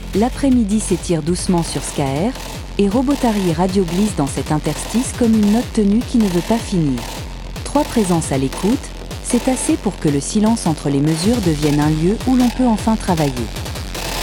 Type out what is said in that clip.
L'après-midi s'étire doucement sur Skaer, et Robotari Radio glisse dans cet interstice comme une note tenue qui ne veut pas finir. 3 présences à l'écoute, c'est assez pour que le silence entre les mesures devienne un lieu où l'on peut enfin travailler.